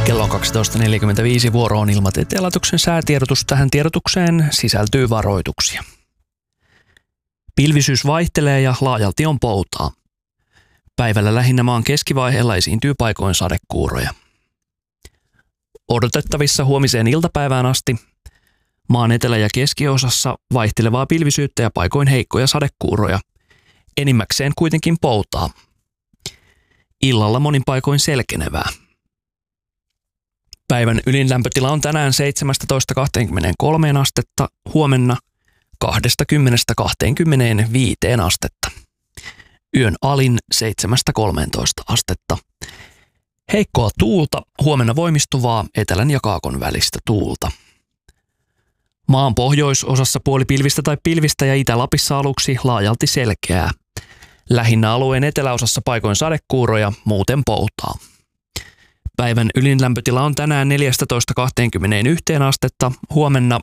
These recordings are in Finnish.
Kello on 12.45, vuoro on Ilmatieteen laitoksen säätiedotus. Tähän tiedotukseen sisältyy varoituksia. Pilvisyys vaihtelee ja laajalti on poutaa. Päivällä lähinnä maan keskivaiheella esiintyy paikoin sadekuuroja. Odotettavissa huomiseen iltapäivään asti maan etelä- ja keskiosassa vaihtelevaa pilvisyyttä ja paikoin heikkoja sadekuuroja. Enimmäkseen kuitenkin poutaa. Illalla monin paikoin selkenevää. Päivän ylin lämpötila on tänään 17-23 astetta, huomenna 20-25 astetta. Yön alin 7-13 astetta. Heikkoa tuulta, huomenna voimistuvaa etelän ja kaakon välistä tuulta. Maan pohjoisosassa puolipilvistä tai pilvistä ja Itä-Lapissa aluksi laajalti selkeää. Lähinnä alueen eteläosassa paikoin sadekuuroja, muuten poutaa. Päivän ylin lämpötila on tänään 14-21 astetta, huomenna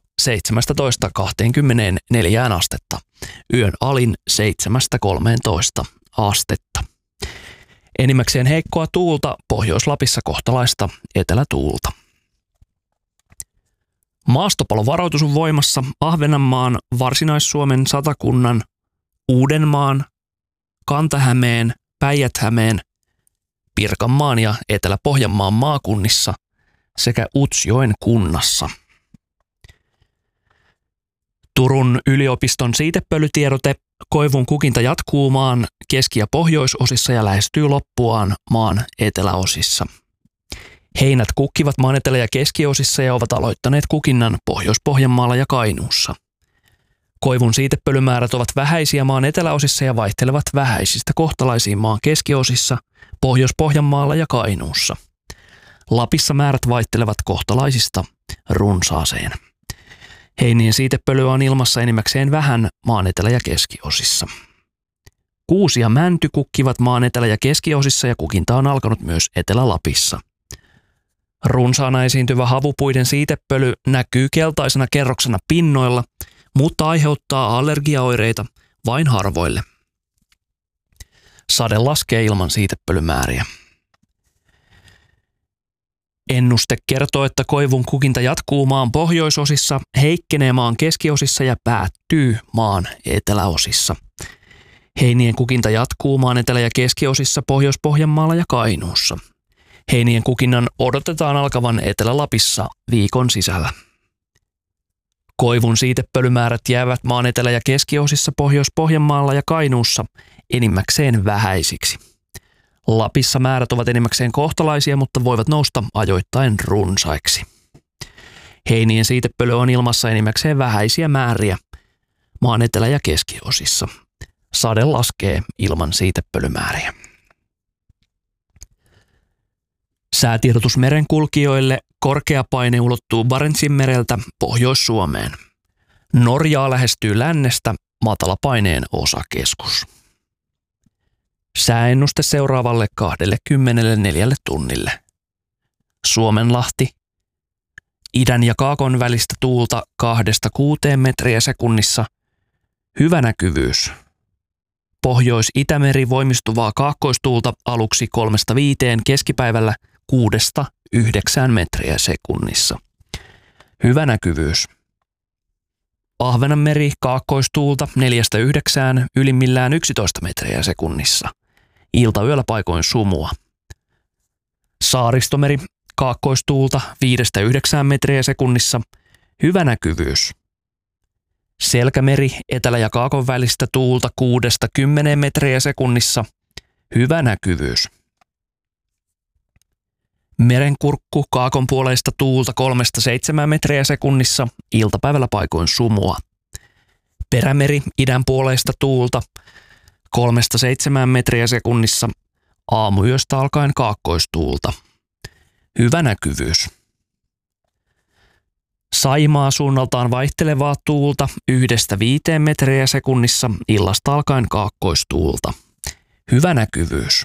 17-24 astetta. Yön alin 7-13 astetta. Enimmäkseen heikkoa tuulta, Pohjois-Lapissa kohtalaista etelätuulta. Maastopalovaroitus on voimassa Ahvenanmaan, Varsinais-Suomen, Satakunnan, Uudenmaan, Kanta-Hämeen, Päijät-Hämeen, Pirkanmaan ja Etelä-Pohjanmaan maakunnissa sekä Utsjoen kunnassa. Turun yliopiston siitepölytiedote: koivun kukinta jatkuu maan keski- ja pohjoisosissa ja lähestyy loppuaan maan eteläosissa. Heinät kukkivat maan etelä- ja keskiosissa ja ovat aloittaneet kukinnan Pohjois-Pohjanmaalla ja Kainuussa. Koivun siitepölymäärät ovat vähäisiä maan eteläosissa ja vaihtelevat vähäisistä kohtalaisiin maan keskiosissa, Pohjois-Pohjanmaalla ja Kainuussa. Lapissa määrät vaihtelevat kohtalaisista runsaaseen. Heinien siitepölyä on ilmassa enimmäkseen vähän maan etelä- ja keskiosissa. Kuusi ja mänty kukkivat maan etelä- ja keskiosissa ja kukinta on alkanut myös Etelä-Lapissa. Runsaana esiintyvä havupuiden siitepöly näkyy keltaisena kerroksena pinnoilla, mutta aiheuttaa allergiaoireita vain harvoille. Sade laskee ilman siitepölymääriä. Ennuste kertoo, että koivun kukinta jatkuu maan pohjoisosissa, heikkenee maan keskiosissa ja päättyy maan eteläosissa. Heinien kukinta jatkuu maan etelä- ja keskiosissa, Pohjois-Pohjanmaalla ja Kainuussa. Heinien kukinnan odotetaan alkavan Etelä-Lapissa viikon sisällä. Koivun siitepölymäärät jäävät maan etelä- ja keskiosissa, Pohjois-Pohjanmaalla ja Kainuussa enimmäkseen vähäisiksi. Lapissa määrät ovat enimmäkseen kohtalaisia, mutta voivat nousta ajoittain runsaiksi. Heinien siitepöly on ilmassa enimmäkseen vähäisiä määriä maan etelä- ja keskiosissa. Sade laskee ilman siitepölymääriä. Säätiedotus merenkulkijoille: korkea paine ulottuu Barentsinmereltä Pohjois-Suomeen. Norjaa lähestyy lännestä matalapaineen osakeskus. Sääennuste seuraavalle 24 tunnille. Suomenlahti: idän ja kaakon välistä tuulta 2-6 metriä sekunnissa. Hyvä näkyvyys. Pohjois-Itämeri voimistuvaa kaakkoistuulta aluksi 3-5, keskipäivällä 6-9 metriä sekunnissa. Hyvä näkyvyys. Ahvenanmeri kaakkoistuulta 4-9, ylimmillään 11 metriä sekunnissa. Iltayöllä paikoin sumua. Saaristomeri kaakkoistuulta 5-9 metriä sekunnissa. Hyvä näkyvyys. Selkämeri etelä- ja kaakon välistä tuulta 6-10 metriä sekunnissa. Hyvä näkyvyys. Merenkurkku kaakon puoleista tuulta 3-7 metriä sekunnissa. Iltapäivällä paikoin sumua. Perämeri idän puoleista tuulta 3-7 metriä sekunnissa. Aamuyöstä alkaen kaakkoistuulta. Hyvä näkyvyys. Saimaa suunnaltaan vaihtelevaa tuulta 1-5 metriä sekunnissa, illasta alkaen kaakkoistuulta. Hyvä näkyvyys.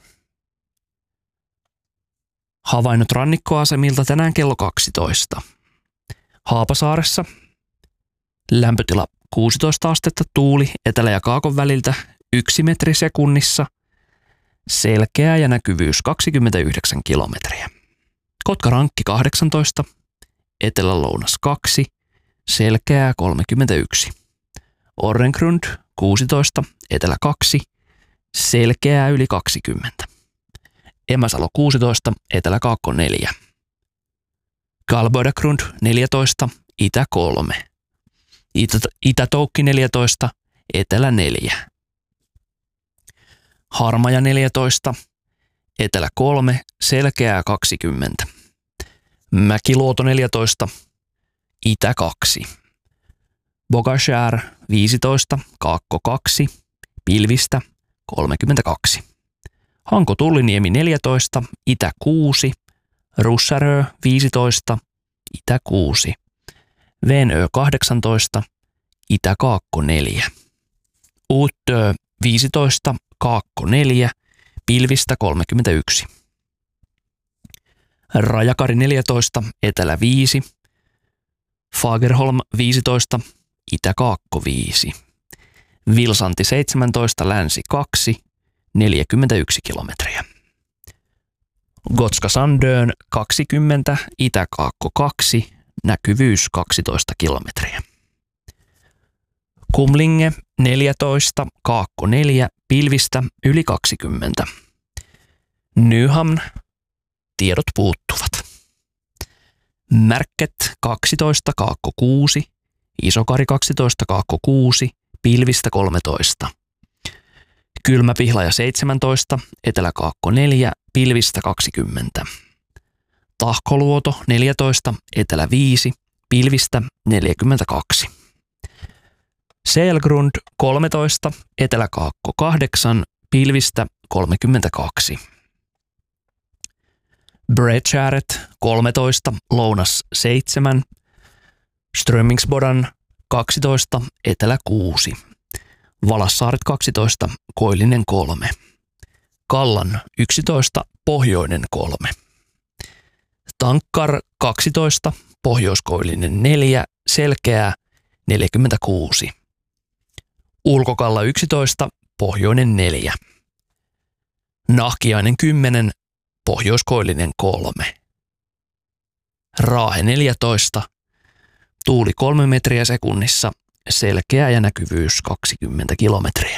Havainnot rannikkoasemilta tänään kello 12. Haapasaaressa lämpötila 16 astetta, tuuli etelä- ja kaakon väliltä 1 metri sekunnissa, selkeä ja näkyvyys 29 kilometriä. Kotkarankki 18, Etelä-Lounas 2, Selkeää 31. Orrengrund 16, Etelä 2, Selkeää yli 20. Emäsalo 16, Etelä Kaakko 4. Kalboidagrund 14, Itä 3. Itä-Toukki 14, Etelä 4. Harmaja 14, Etelä 3, Selkeää 20. Mäkiluoto 14, Itä 2. Bogashär 15, Kaakko 2, Pilvistä 32. Hanko Tulliniemi 14, Itä 6, Russarö 15, Itä 6. Venö 18, Itä Kaakko 4. Uutö 15, Kaakko 4, Pilvistä 31. Rajakari 14, Etelä 5, Fagerholm 15, Itä Kaakko 5. Vilsanti 17, Länsi 2, 41 kilometriä. Gotska Sandön 20, Itä Kaakko 2, näkyvyys 12 kilometriä. Kumlinge 14, Kaakko 4, Pilvistä yli 20. Nyhamn, tiedot puuttuvat. Märket 12, Kaakko 6, Isokari 12, Kaakko 6, Pilvistä 13. Kylmäpihlaja 17, Etelä-Kaakko 4, Pilvistä 20. Tahkoluoto 14, Etelä 5, Pilvistä 42. Selgrund 13, Etelä-Kaakko 8, Pilvistä 32. Bredskäret 13, Lounas 7, Strömingsbodan 12, Etelä 6. Valassaaret 12, Koillinen 3. Kallan 11, Pohjoinen 3. Tankkar 12, Pohjoiskoillinen 4, Selkeää 46. Ulkokalla 11, Pohjoinen 4. Nahkiainen 10, Pohjoiskoillinen 3. Raahe 14, tuuli 3 metriä sekunnissa, Selkeä ja näkyvyys 20 kilometriä.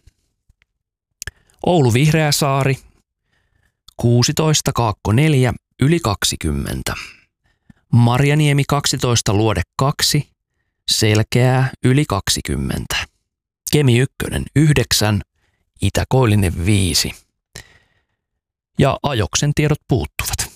Oulu Vihreäsaari 16, Kaakko 4, yli 20. Marjaniemi 12, Luode 2, Selkeää yli 20. Kemi 1 9, Itä-Koillinen 5. Ja Ajoksen tiedot puuttuvat.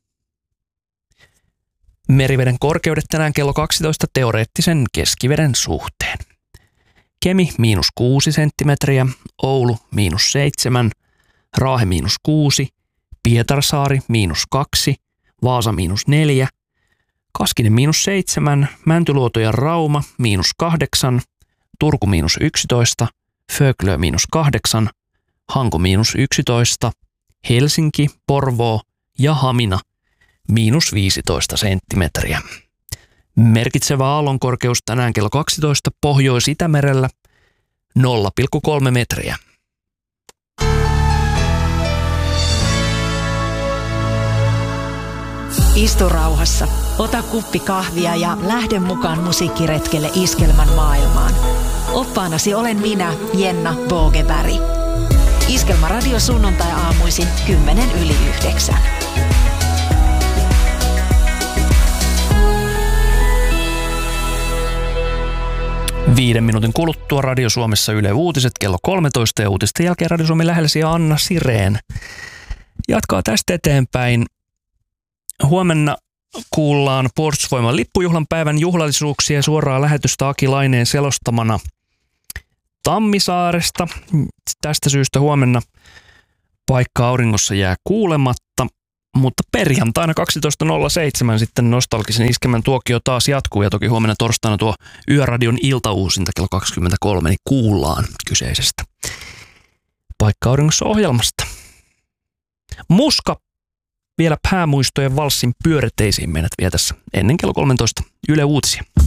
Meriveden korkeudet tänään kello 12 teoreettisen keskiveden suhteen. Kemi -6 senttimetriä, Oulu -7, Raahe -6, Pietarsaari -2, Vaasa -4, Kaskinen -7, Mäntyluoto ja Rauma -8, Turku -11, Föglö -8, Hanko -11, Helsinki, Porvoo ja Hamina -15 senttimetriä. Merkitsevä aallonkorkeus tänään kello 12 Pohjois-Itämerellä 0,3 metriä. Istu rauhassa, ota kuppi kahvia ja lähde mukaan musiikkiretkelle Iskelmän maailmaan. Oppaanasi olen minä, Jenna Bogeberg. Iskelmä radio sunnuntai-aamuisin 8:50. 5 minuutin kuluttua Radio Suomessa Yle Uutiset kello 13 ja uutisten jälkeen Radio Suomi lähelsi ja Anna Sireen jatkaa tästä eteenpäin. Huomenna kuullaan Puolustusvoiman lippujuhlan päivän juhlallisuuksia suoraa lähetystä Aki Laineen selostamana Tammisaaresta. Tästä syystä huomenna paikka auringossa jää kuulematta, mutta perjantaina 12.07 sitten nostalgisen Iskelmän tuokio taas jatkuu ja toki huomenna torstaina tuo Yöradion iltauusinta kello 23 niin kuullaan kyseisestä paikka auringossa ohjelmasta. Muska vielä päämuistojen valssin pyörteisiin meidät vie tässä ennen kello 13 Yle Uutisia.